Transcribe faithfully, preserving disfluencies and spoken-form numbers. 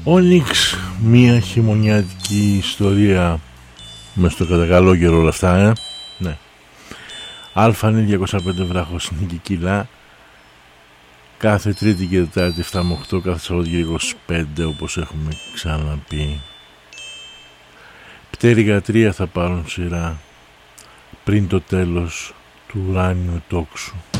Όνιξ, μια χειμωνιάτικη ιστορία μες στο κατά καλό καιρό όλα αυτά, ε. Ναι. Αλφανή διακόσια πέντε βράχος Νίκη Κιλά. Κάθε Τρίτη και Τετάρτη εφτά με οκτώ, κάθε Σαββατοκύριακο είκοσι πέντε, όπως έχουμε ξαναπεί. Πτέρυγα τρία θα πάρουν σειρά πριν το τέλος του ουράνιου τόξου.